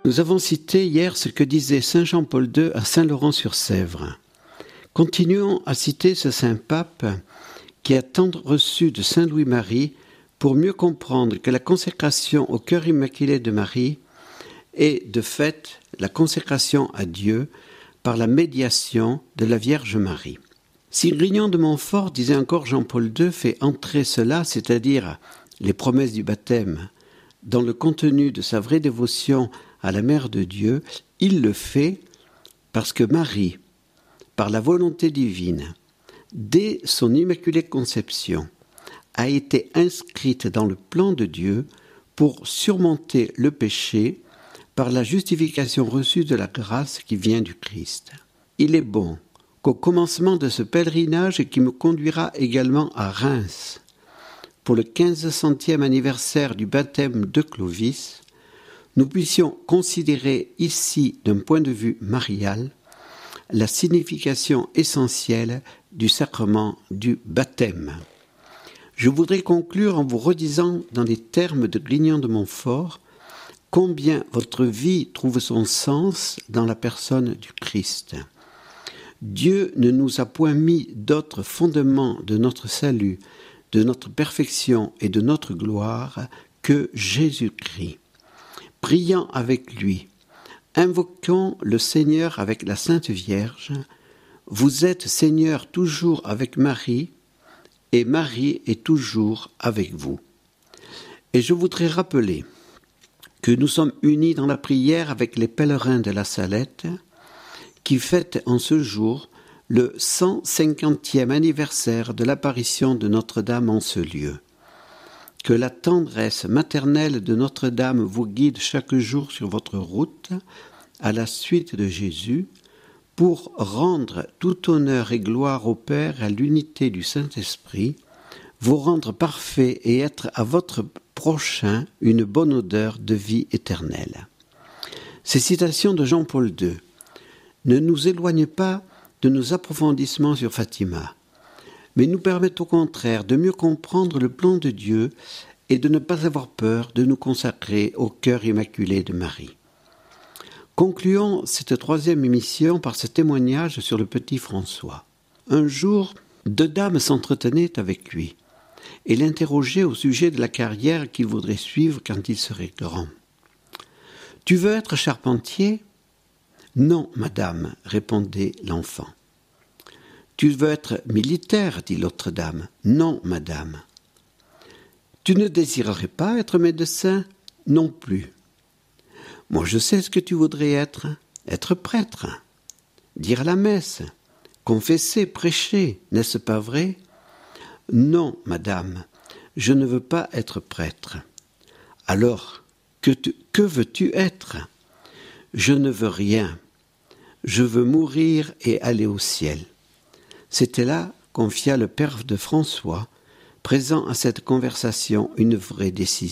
Nous avons cité hier ce que disait saint Jean-Paul II à Saint-Laurent-sur-Sèvre. Continuons à citer ce saint pape qui a tant reçu de saint Louis-Marie pour mieux comprendre que la consécration au cœur immaculé de Marie est de fait la consécration à Dieu par la médiation de la Vierge Marie. Si Grignon de Montfort, disait encore Jean-Paul II, fait entrer cela, c'est-à-dire les promesses du baptême, dans le contenu de sa vraie dévotion à la Mère de Dieu, il le fait parce que Marie, par la volonté divine, dès son Immaculée Conception, a été inscrite dans le plan de Dieu pour surmonter le péché par la justification reçue de la grâce qui vient du Christ. Il est bon qu'au commencement de ce pèlerinage qui me conduira également à Reims, pour le 1500e anniversaire du baptême de Clovis, nous puissions considérer ici, d'un point de vue marial, la signification essentielle du sacrement du baptême. Je voudrais conclure en vous redisant dans les termes de Grignon de Montfort combien votre vie trouve son sens dans la personne du Christ. Dieu ne nous a point mis d'autres fondements de notre salut, de notre perfection et de notre gloire que Jésus-Christ. Priant avec lui, invoquons le Seigneur avec la Sainte Vierge. Vous êtes Seigneur toujours avec Marie, et Marie est toujours avec vous. Et je voudrais rappeler que nous sommes unis dans la prière avec les pèlerins de la Salette, qui fêtent en ce jour le 150e anniversaire de l'apparition de Notre-Dame en ce lieu. Que la tendresse maternelle de Notre-Dame vous guide chaque jour sur votre route à la suite de Jésus pour rendre tout honneur et gloire au Père, à l'unité du Saint-Esprit, vous rendre parfait et être à votre prochain une bonne odeur de vie éternelle. Ces citations de Jean-Paul II ne nous éloignent pas de nos approfondissements sur Fatima, mais nous permettent au contraire de mieux comprendre le plan de Dieu et de ne pas avoir peur de nous consacrer au cœur immaculé de Marie. Concluons cette 3e émission par ce témoignage sur le petit François. Un jour, 2 dames s'entretenaient avec lui et l'interrogeaient au sujet de la carrière qu'il voudrait suivre quand il serait grand. « Tu veux être charpentier ?»« Non, madame, répondait l'enfant. »« Tu veux être militaire ?» dit l'autre dame. « Non, madame. »« Tu ne désirerais pas être médecin ?» ?»« Non plus. »« Moi, je sais ce que tu voudrais être prêtre, dire la messe, confesser, prêcher, n'est-ce pas vrai ? » ?»« Non, madame, je ne veux pas être prêtre. »« Alors, que veux-tu être ? » ?»« Je ne veux rien. Je veux mourir et aller au ciel. » C'était là, confia le père de François, présent à cette conversation, une vraie décision.